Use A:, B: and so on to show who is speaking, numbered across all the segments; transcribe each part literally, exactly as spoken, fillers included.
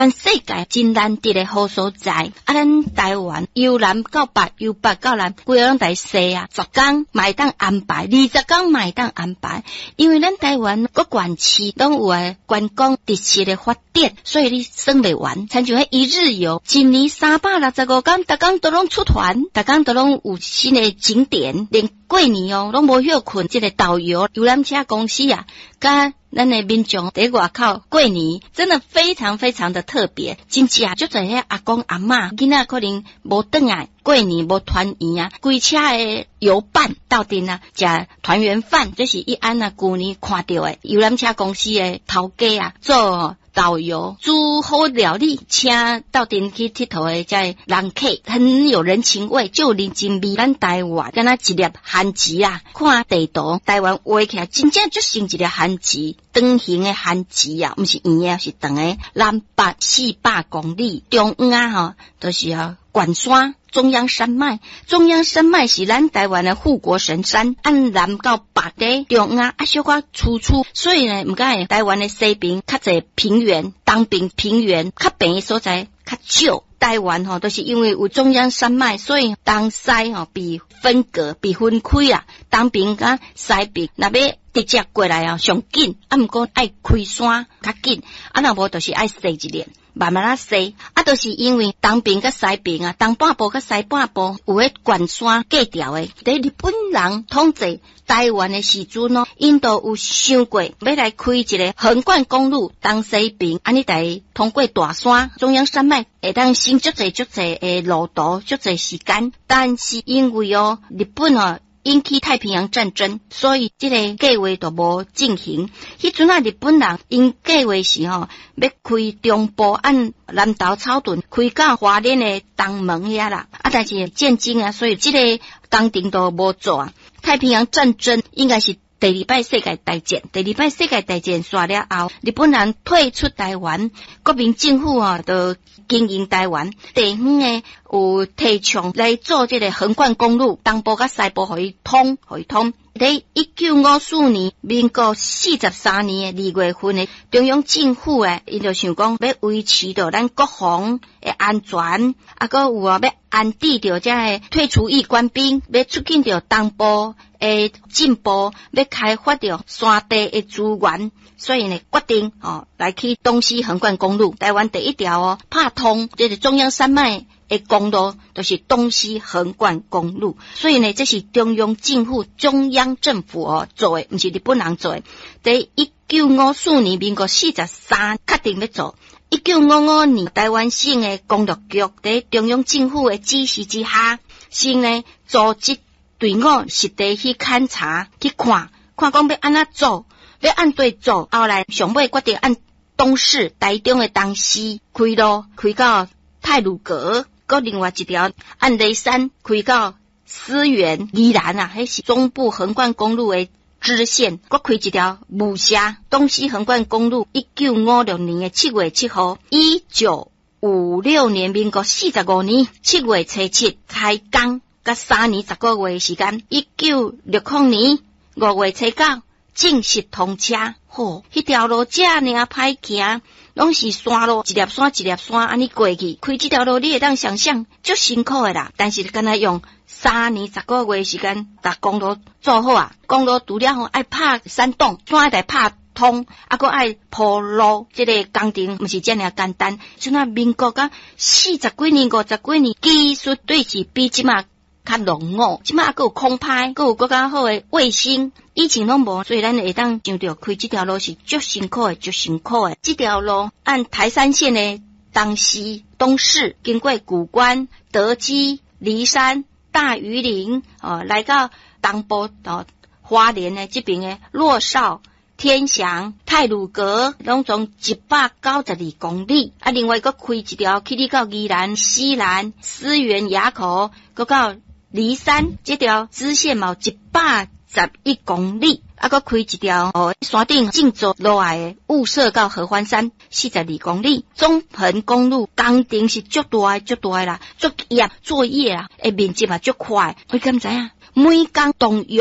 A: 全世界真难得的好所在。啊，咱台湾由南到北，由北到南，规个拢在西啊，十天嘛当安排，二十天嘛当安排。因为咱台湾各县市拢有诶观光特色的发展，所以你算袂完。参像迄一日游，一年三百六十五天，逐工都拢出团，逐工都拢有新的景点，连过年哦拢无休困。这个导游游览车公司啊，甲咱的民众在外口过年，真的非常非常的特别。真正就在迄阿公阿嬷囡仔可能无转来过年无团圆啊，规车的游伴到阵啊，食团圆饭，这是一安啊旧年看到的游览车公司的头家啊做导游，煮好料理，请到阵去佚佗的这人客，很有人情味，就有人情味。咱台湾敢若一粒番薯啊，看地图，台湾画起来真正就像一粒番薯，长形的番薯啊，毋是圆的，是长的，南北四百公里，中央啊吼，都是啊关山。中央山脉，中央山脉是咱台湾的护国神山，按南到北的中央啊小可粗粗，所以呢，唔该台湾的西边较侪平原，东边平原较平的所在较少。台湾吼、哦、都是因为有中央山脉，所以东西吼、哦、被分隔、被分开啊。东边甲西边，若要直接过来啊，上紧。啊，毋过爱开山较紧，啊，若无就是爱踅一列。慢慢啊踅，啊，都是因为东边甲西边啊，东半部甲西半部有迄悬山隔条诶。伫日本人统治台湾诶时阵咯，因都有想过要来开一个横贯公路，东西边安尼来通过大山中央山脉，会当省足侪足侪诶路途，足侪时间。但是因为哦，日本哦。引起太平洋战争，所以这个计划都无进行。迄阵啊，日本人因计划是吼、哦、要开中部按南投草屯开到花莲的东门遐啦，啊，但是战争啊，所以这个工程都无做啊。太平洋战争应该是第二摆世界大战，第二摆世界大战煞了后，日本人退出台湾，国民政府啊，就经营台湾。地方诶有提倡来做这个横贯公路，东部甲西部互伊通，互伊通。在一九五四年，民国四十三年诶二月份诶，中央政府诶，伊就想讲要维持着咱国防诶安全，啊，搁有啊要安置着这个退出役官兵，要促进着东部诶进步，要开发着山地诶资源，所以呢决定哦来去东西横贯公路，台湾第一条哦拍通这个中央山脉。诶，公路就是东西横贯公路，所以呢，这是中央政府、中央政府哦做诶，毋是日本人做诶。在一九五四年，民国四十三，确定要做。一九五五年，台湾省诶公路局在中央政府诶指示之下，先呢组织队伍实地去勘察、去看，看讲要安怎做，要按对做。后来上尾决定按东势台中诶东西开路，开到太鲁阁。搁另外一条按雷山开到思源宜兰啊，迄是中部横贯公路的支线。搁开一条武峡东西横贯公路，一九五六年的七月七号，一九五六年民国四十五年七月初七开工，甲三年十个月的时间，一九六零年五月初九正式通车。吼，迄条路遮尔歹行。拢是山路，一粒山一粒山安尼过去，开这条路你会当想象，足辛苦的啦。但是敢若用三年十个月时间，把公路做好啊。公路除了吼爱拍山洞，山爱拍通，啊个爱铺路，这个工程毋是这样简单。像那民国甲四十几年、五十几年，技术对是比即马较浓厚，即马还有空拍，还有更加好的卫星。以前拢无，所以咱会当想着开这条路是足辛苦的，足辛苦的。这条路按台三线的东西东势，经过古关、德基、梨山、大榆林，哦，来到东部哦花莲的这边的洛少、天祥、太鲁阁，拢总一百九十二公里。啊，另外佫开一条去到宜兰、西兰、思源、垭口，佫到梨山，这条支线嘛一百十一公里，啊，佮开一条哦，山顶进走落来的雾社到合欢山四十二公里，中横公路工程是足大足大啦，足业作业啊，诶面积嘛足快，你敢知影？每工动用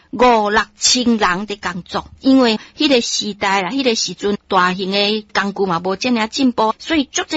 A: 五六千人伫工作，因为迄个时代啦，迄个时阵大型的工具嘛无遮尔进步，所以足